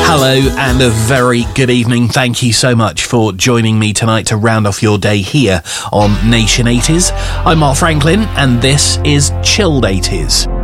Hello and a very good evening. Thank you so much for joining me tonight to round off your day here on Nation 80s. I'm Mark Franklin and this is Chilled 80s.